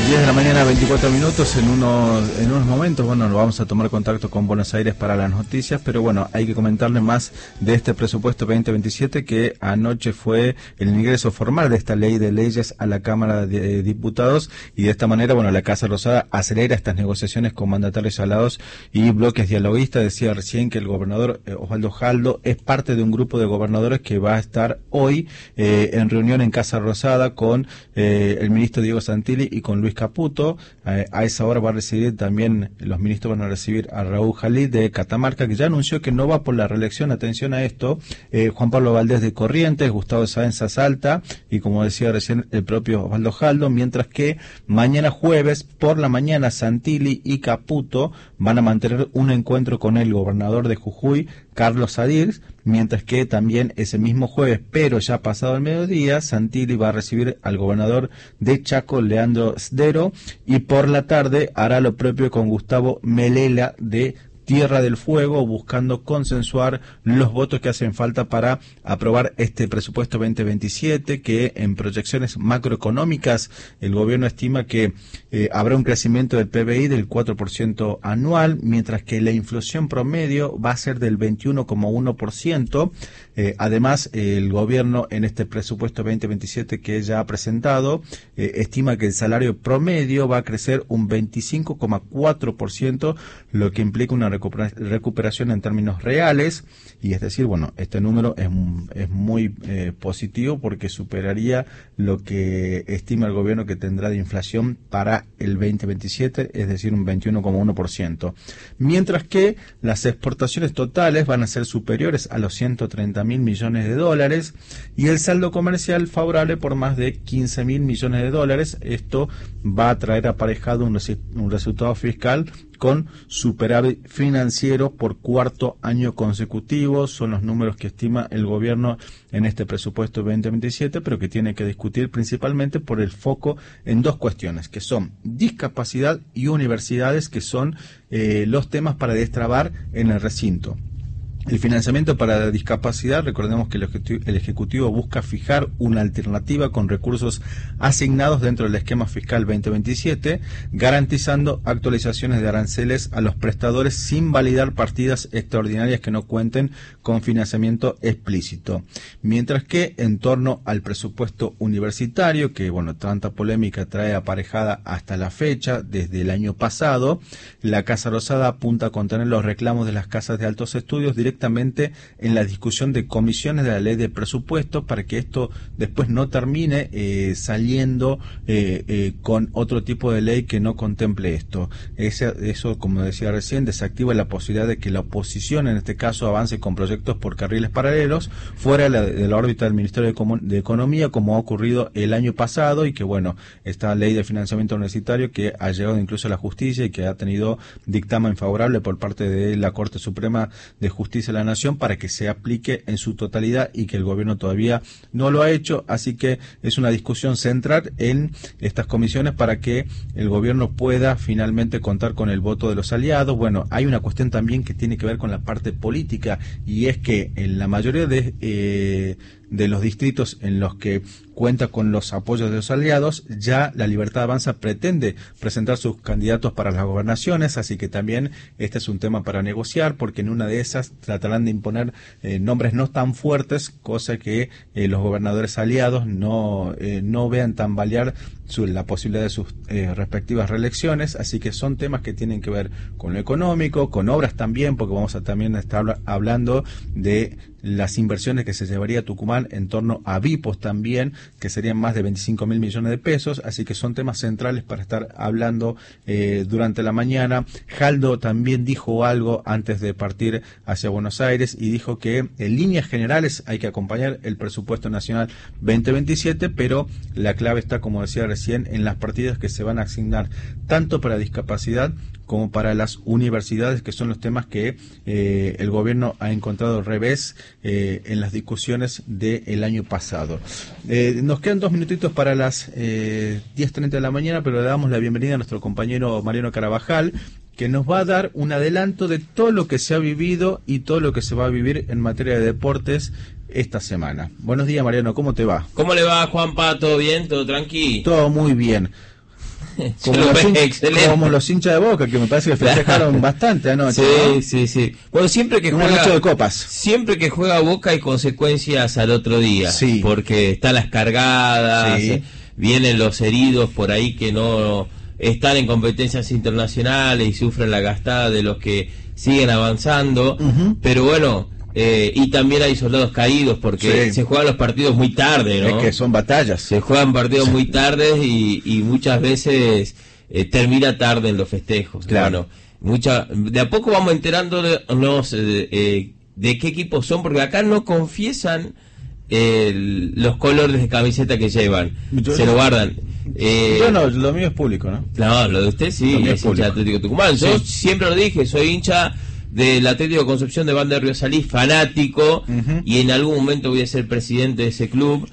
10 de la mañana, 24 minutos. En unos momentos, bueno, nos vamos a tomar contacto con Buenos Aires para las noticias, pero bueno, hay que comentarle más de este presupuesto 2027, que anoche fue el ingreso formal de esta ley de leyes a la Cámara de Diputados, y de esta manera, bueno, la Casa Rosada acelera estas negociaciones con mandatarios alados y bloques dialoguistas. Decía recién que el gobernador Osvaldo Jaldo es parte de un grupo de gobernadores que va a estar hoy en reunión en Casa Rosada con el ministro Diego Santilli y con Luis Caputo. A esa hora va a recibir también, los ministros van a recibir a Raúl Jalid de Catamarca, que ya anunció que no va por la reelección. Atención a esto. Juan Pablo Valdés de Corrientes, Gustavo Sáenz Salta y, como decía recién, el propio Osvaldo Jaldo, mientras que mañana jueves por la mañana Santilli y Caputo van a mantener un encuentro con el gobernador de Jujuy, Carlos Sadir, mientras que también ese mismo jueves, pero ya pasado el mediodía, Santilli va a recibir al gobernador de Chaco, Leandro Sdero, y por la tarde hará lo propio con Gustavo Melela de Tierra del Fuego, buscando consensuar los votos que hacen falta para aprobar este presupuesto 2027, que en proyecciones macroeconómicas el gobierno estima que habrá un crecimiento del PBI del 4% anual, mientras que la inflación promedio va a ser del 21,1%. Además, el gobierno en este presupuesto 2027 que ya ha presentado estima que el salario promedio va a crecer un 25,4%, lo que implica una recuperación en términos reales, y es decir, bueno, este número es muy positivo, porque superaría lo que estima el gobierno que tendrá de inflación para el 2027, es decir, un 21,1%. Mientras que las exportaciones totales van a ser superiores a los 130.000 millones de dólares y el saldo comercial favorable por más de 15.000 millones de dólares. Esto va a traer aparejado un resultado fiscal con superávit financiero por cuarto año consecutivo. Son los números que estima el gobierno en este presupuesto 2027, pero que tiene que discutir principalmente por el foco en dos cuestiones, que son discapacidad y universidades, que son los temas para destrabar en el recinto. El financiamiento para la discapacidad, recordemos que el Ejecutivo busca fijar una alternativa con recursos asignados dentro del esquema fiscal 2027, garantizando actualizaciones de aranceles a los prestadores sin validar partidas extraordinarias que no cuenten con financiamiento explícito. Mientras que en torno al presupuesto universitario, que bueno, tanta polémica trae aparejada hasta la fecha, desde el año pasado, la Casa Rosada apunta a contener los reclamos de las casas de altos estudios directamente en la discusión de comisiones de la ley de presupuesto, para que esto después no termine saliendo con otro tipo de ley que no contemple esto. Eso, como decía recién, desactiva la posibilidad de que la oposición, en este caso, avance con proyectos por carriles paralelos fuera de la órbita del Ministerio de Economía, como ha ocurrido el año pasado, y que bueno, esta ley de financiamiento universitario que ha llegado incluso a la justicia y que ha tenido dictamen favorable por parte de la Corte Suprema de Justicia de la Nación para que se aplique en su totalidad, y que el gobierno todavía no lo ha hecho. Así que es una discusión central en estas comisiones para que el gobierno pueda finalmente contar con el voto de los aliados. Bueno, hay una cuestión también que tiene que ver con la parte política, y es que en la mayoría de los distritos en los que cuenta con los apoyos de los aliados, ya la Libertad Avanza pretende presentar sus candidatos para las gobernaciones, así que también este es un tema para negociar, porque en una de esas tratarán de imponer nombres no tan fuertes, cosa que los gobernadores aliados no vean tambalear la posibilidad de sus respectivas reelecciones. Así que son temas que tienen que ver con lo económico, con obras también, porque vamos a también estar hablando de las inversiones que se llevaría a Tucumán en torno a Vipos también, que serían más de 25.000 millones de pesos. Así que son temas centrales para estar hablando durante la mañana. Jaldo también dijo algo antes de partir hacia Buenos Aires, y dijo que en líneas generales hay que acompañar el presupuesto nacional 2027, pero la clave está, como decía recién, en las partidas que se van a asignar tanto para discapacidad como para las universidades, que son los temas que el gobierno ha encontrado revés en las discusiones del año pasado. Nos quedan 2 minutitos para las 10:30 de la mañana, pero le damos la bienvenida a nuestro compañero Mariano Carabajal, que nos va a dar un adelanto de todo lo que se ha vivido y todo lo que se va a vivir en materia de deportes esta semana. Buenos días, Mariano, ¿cómo te va? ¿Cómo le va, Juanpa? ¿Todo bien? ¿Todo tranqui? Todo muy bien. Como los hinchas de Boca, que me parece que festejaron bastante anoche. Sí, sí. Bueno, siempre que juega noche de copas. Siempre que juega Boca hay consecuencias al otro día. Sí. Porque están las cargadas, sí. Vienen los heridos por ahí que no están en competencias internacionales y sufren la gastada de los que siguen avanzando. Pero bueno, y también hay soldados caídos porque se juegan los partidos muy tarde, ¿no? Es que son batallas. Se juegan partidos muy tarde y muchas veces termina tarde en los festejos. Claro. Bueno, de a poco vamos enterándonos de qué equipos son, porque acá no confiesan los colores de camiseta que llevan. Se lo guardan. Bueno, lo mío es público, ¿no? No, lo de usted sí, es hincha de Atlético Tucumán. Sí. Yo siempre lo dije, soy hincha del Atlético Concepción de Banda de Río Salí, fanático, y en algún momento voy a ser presidente de ese club.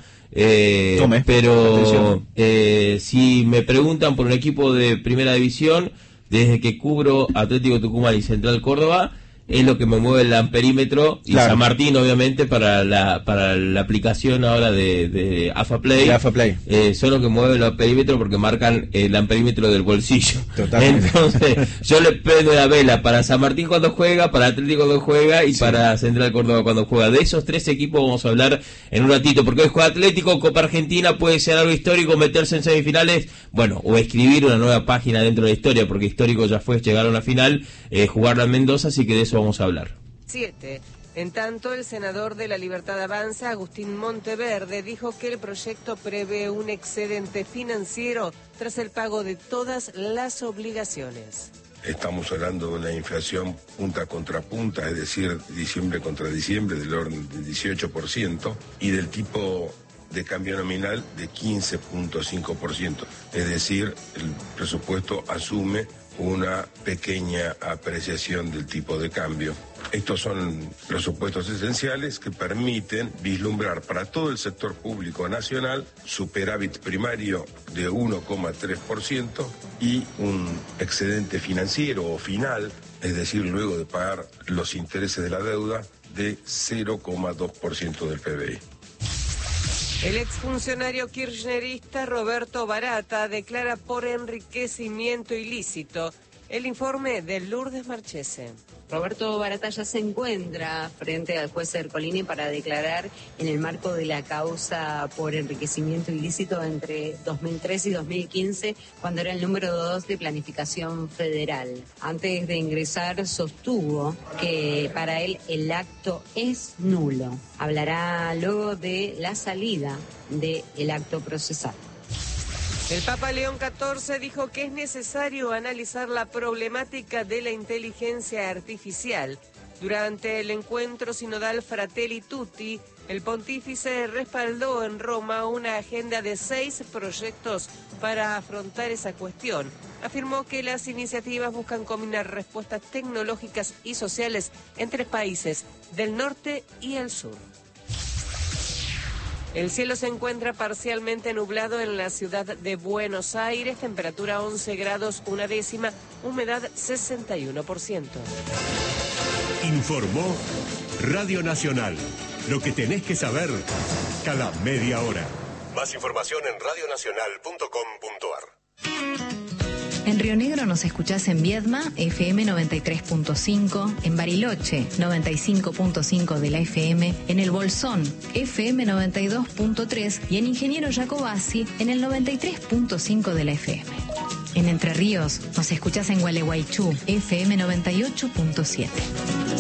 Pero si me preguntan por un equipo de primera división, desde que cubro Atlético Tucumán y Central Córdoba, es lo que me mueve el amperímetro, y San Martín obviamente para la aplicación ahora de AFA Play, son los que mueven el amperímetro porque marcan el amperímetro del bolsillo. Totalmente. Entonces yo le prendo la vela para San Martín cuando juega, para Atlético cuando juega y para Central Córdoba cuando juega. De esos tres equipos vamos a hablar en un ratito, porque hoy juega Atlético, Copa Argentina, puede ser algo histórico, meterse en semifinales, bueno, o escribir una nueva página dentro de la historia, porque histórico ya fue llegar a una final, jugarla en Mendoza, así que de eso vamos a hablar. 7. En tanto, el senador de La Libertad Avanza, Agustín Monteverde, dijo que el proyecto prevé un excedente financiero tras el pago de todas las obligaciones. Estamos hablando de una inflación punta contra punta, es decir, diciembre contra diciembre, del orden del 18%, y del tipo de cambio nominal de 15.5%. Es decir, el presupuesto asume una pequeña apreciación del tipo de cambio. Estos son los supuestos esenciales que permiten vislumbrar para todo el sector público nacional superávit primario de 1,3% y un excedente financiero o final, es decir, luego de pagar los intereses de la deuda, de 0,2% del PBI. El exfuncionario kirchnerista Roberto Barata declara por enriquecimiento ilícito. El informe de Lourdes Marchese. Roberto Barata ya se encuentra frente al juez Ercolini para declarar en el marco de la causa por enriquecimiento ilícito entre 2003 y 2015, cuando era el número 2 de planificación federal. Antes de ingresar sostuvo que para él el acto es nulo. Hablará luego de la salida del acto procesal. El Papa León XIV dijo que es necesario analizar la problemática de la inteligencia artificial. Durante el encuentro sinodal Fratelli Tutti, el pontífice respaldó en Roma una agenda de 6 proyectos para afrontar esa cuestión. Afirmó que las iniciativas buscan combinar respuestas tecnológicas y sociales entre países del norte y el sur. El cielo se encuentra parcialmente nublado en la ciudad de Buenos Aires, temperatura 11 grados una décima, humedad 61%. Informó Radio Nacional. Lo que tenés que saber cada media hora. Más información en radionacional.com.ar. En Río Negro nos escuchás en Viedma, FM 93.5, en Bariloche, 95.5 de la FM, en El Bolsón, FM 92.3 y en Ingeniero Jacobasi, en el 93.5 de la FM. En Entre Ríos nos escuchás en Gualeguaychú, FM 98.7.